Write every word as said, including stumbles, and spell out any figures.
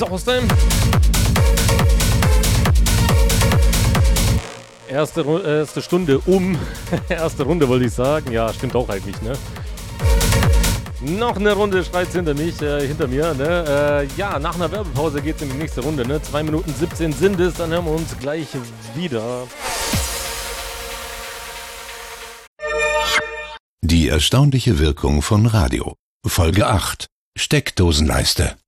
Austin. Erste, erste Stunde um. Erste Runde wollte ich sagen. Ja, stimmt auch eigentlich, ne? Noch eine Runde schreit's hinter mich, äh, hinter mir, ne? Äh, ja, nach einer Werbepause geht's in die nächste Runde, ne? zwei Minuten siebzehn sind es, dann hören wir uns gleich wieder. Die erstaunliche Wirkung von Radio. Folge acht. Steckdosenleiste.